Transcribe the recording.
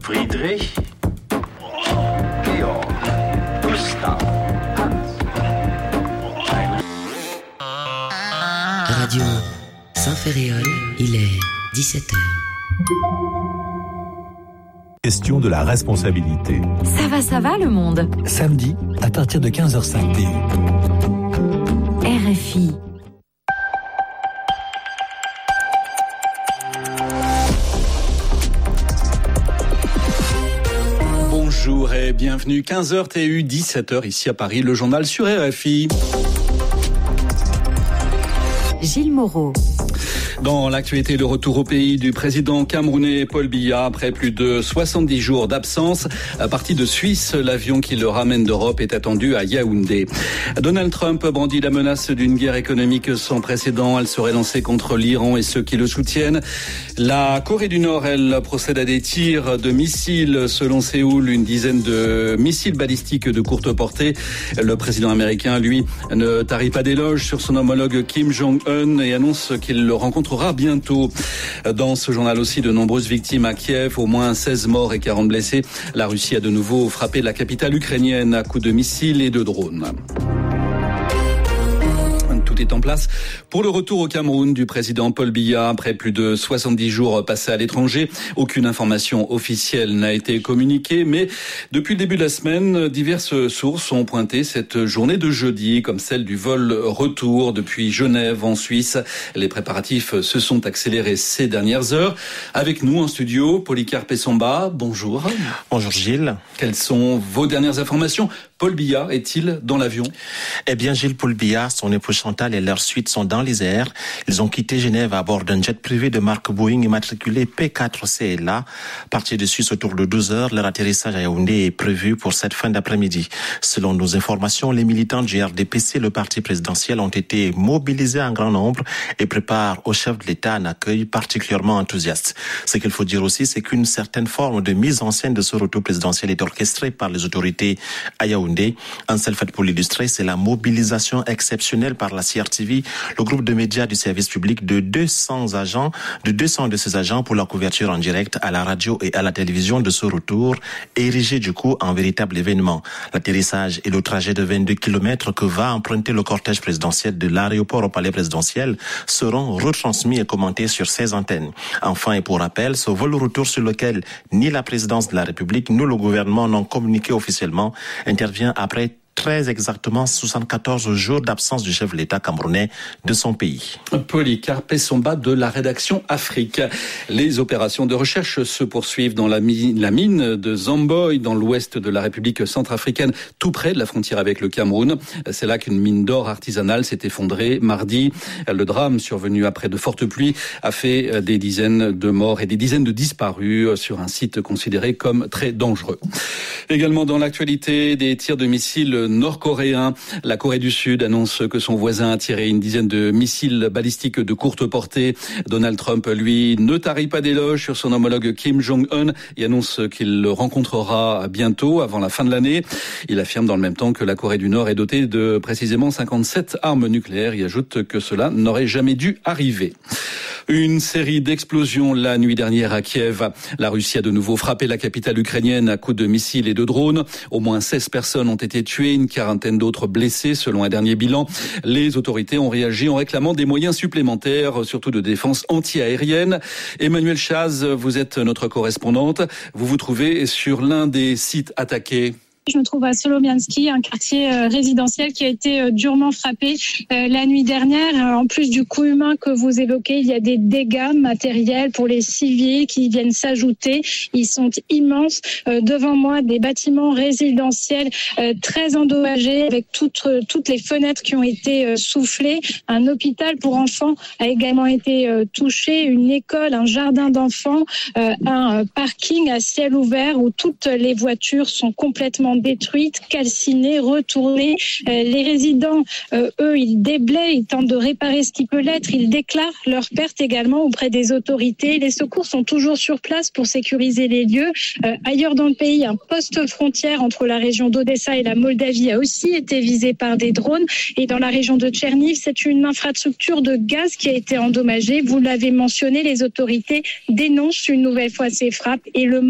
Friedrich, Georg, Gustav, Hans. Radio Saint-Ferréol, il est 17h. Question de la responsabilité. Ça va le monde. Samedi, à partir de 15h05 TU. RFI. Bonjour et bienvenue, 15h TU, 17h ici à Paris, le journal sur RFI. Gilles Moreau. Dans l'actualité, le retour au pays du président camerounais Paul Biya après plus de 70 jours d'absence. Parti de Suisse, l'avion qui le ramène d'Europe est attendu à Yaoundé. Donald Trump brandit la menace d'une guerre économique sans précédent. Elle serait lancée contre l'Iran et ceux qui le soutiennent. La Corée du Nord, elle, procède à des tirs de missiles. Selon Séoul, une dizaine de missiles balistiques de courte portée. Le président américain, lui, ne tarit pas d'éloges sur son homologue Kim Jong-un et annonce qu'il le rencontrera bientôt. Dans ce journal aussi, de nombreuses victimes à Kiev, au moins 16 morts et 40 blessés. La Russie a de nouveau frappé la capitale ukrainienne à coups de missiles et de drones. Tout est en place pour le retour au Cameroun du président Paul Biya après plus de 70 jours passés à l'étranger. Aucune information officielle n'a été communiquée, mais depuis le début de la semaine, diverses sources ont pointé cette journée de jeudi comme celle du vol retour depuis Genève en Suisse. Les préparatifs se sont accélérés ces dernières heures. Avec nous en studio, Polycarpe Essomba, bonjour. Bonjour Gilles. Quelles sont vos dernières informations ? Paul Biya est-il dans l'avion ? Eh bien, Gilles, Paul Biya, son épouse Chantal et leur suite sont dans les airs. Ils ont quitté Genève à bord d'un jet privé de marque Boeing immatriculé P4CLA. Partis de Suisse autour de 12 heures, leur atterrissage à Yaoundé est prévu pour cette fin d'après-midi. Selon nos informations, les militants du RDPC, le parti présidentiel, ont été mobilisés en grand nombre et préparent au chef de l'État un accueil particulièrement enthousiaste. Ce qu'il faut dire aussi, c'est qu'une certaine forme de mise en scène de ce retour présidentiel est orchestrée par les autorités à Yaoundé. Un seul fait pour l'illustrer, c'est la mobilisation exceptionnelle par la CRTV, le groupe de médias du service public de 200 de ces agents pour la couverture en direct à la radio et à la télévision de ce retour, érigé du coup en véritable événement. L'atterrissage et le trajet de 22 km que va emprunter le cortège présidentiel de l'aéroport au palais présidentiel seront retransmis et commentés sur 16 antennes. Enfin, et pour rappel, ce vol retour sur lequel ni la présidence de la République, ni le gouvernement n'ont communiqué officiellement intervient après très exactement 74 jours d'absence du chef de l'État camerounais de son pays. Polycarpe Essomba de la rédaction Afrique. Les opérations de recherche se poursuivent dans la mine de Zamboy, dans l'ouest de la République centrafricaine, tout près de la frontière avec le Cameroun. C'est là qu'une mine d'or artisanale s'est effondrée mardi. Le drame survenu après de fortes pluies a fait des dizaines de morts et des dizaines de disparus sur un site considéré comme très dangereux. Également dans l'actualité, des tirs de missiles nord-coréens. La Corée du Sud annonce que son voisin a tiré une dizaine de missiles balistiques de courte portée. Donald Trump, lui, ne tarit pas d'éloges sur son homologue Kim Jong-un et annonce qu'il le rencontrera bientôt, avant la fin de l'année. Il affirme dans le même temps que la Corée du Nord est dotée de précisément 57 armes nucléaires. Il ajoute que cela n'aurait jamais dû arriver. Une série d'explosions la nuit dernière à Kiev. La Russie a de nouveau frappé la capitale ukrainienne à coups de missiles et de drones. Au moins 16 personnes ont été tuées, une quarantaine d'autres blessées selon un dernier bilan. Les autorités ont réagi en réclamant des moyens supplémentaires, surtout de défense anti-aérienne. Emmanuel Chaz, vous êtes notre correspondante. Vous vous trouvez sur l'un des sites attaqués. Je me trouve à Solomiansky, un quartier résidentiel qui a été durement frappé la nuit dernière. En plus du coût humain que vous évoquez, il y a des dégâts matériels pour les civils qui viennent s'ajouter. Ils sont immenses. Devant moi, des bâtiments résidentiels très endommagés avec toutes les fenêtres qui ont été soufflées. Un hôpital pour enfants a également été touché. Une école, un jardin d'enfants, un parking à ciel ouvert où toutes les voitures sont complètement détruites, calcinées, retournées. Les résidents, eux, ils déblaient, ils tentent de réparer ce qui peut l'être. Ils déclarent leur perte également auprès des autorités. Les secours sont toujours sur place pour sécuriser les lieux. Ailleurs dans le pays, un poste frontière entre la région d'Odessa et la Moldavie a aussi été visé par des drones. Et dans la région de Tcherniv, c'est une infrastructure de gaz qui a été endommagée. Vous l'avez mentionné, les autorités dénoncent une nouvelle fois ces frappes et le